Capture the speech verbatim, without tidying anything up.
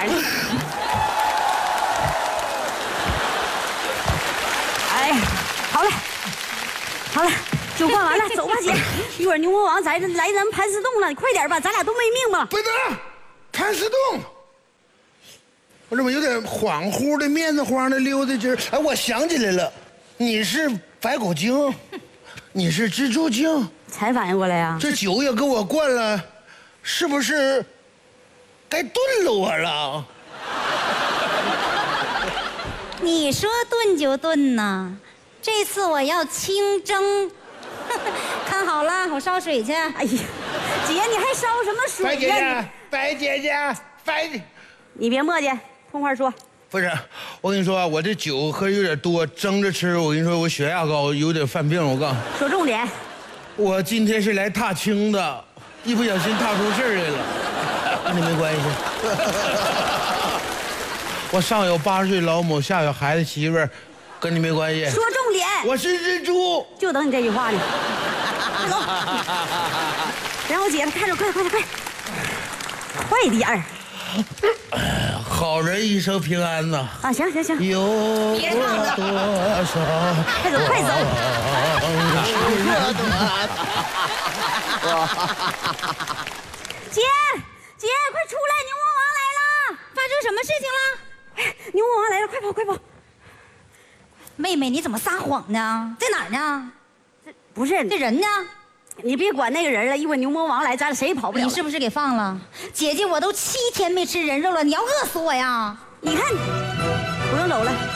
儿呢？哎呀，好了，好了，酒灌完了，走吧，姐。一会儿牛魔王来来咱盘丝洞了，你快点吧，咱俩都没命吧。 不得，盘丝洞。我怎么有点恍惚的、面子慌的溜达劲儿？哎，我想起来了，你是白骨精，你是蜘蛛精， 才反应过来呀。 这酒也给我灌了，是不是该炖了我了？ 你说炖就炖呐，这次我要清蒸。看好了，我烧水去。哎呀， 姐，你还烧什么水白姐呀？ 姐，白姐姐，白姐， 你别磨叽，通话说。 不是，我跟你说啊，我这酒喝有点多，蒸着吃，我跟你说，我血压高，有点犯病。我告诉你， 说重点。 我今天是来踏青的，一不小心踏出事儿来了，跟你没关系。我上有八十岁老母，下有孩子媳妇儿，跟你没关系。 说重点。 我是蜘蛛， 就等你这句话呢。快走。然后姐，看着，快快快快，快点儿。 好人一生平安呐！ 啊，行行行， 有过多少？ 快走快走！姐姐，快出来！牛魔王来了！ 发生什么事情了？ 哎，牛魔王来了，快跑快跑！ 妹妹，你怎么撒谎呢？在哪儿呢？ 不是这人呢？ 你别管那个人了，一会儿牛魔王来，咱俩谁也跑不了。 你是不是给放了？姐姐，我都七天没吃人肉了，你要饿死我呀！ 你看，不用走了。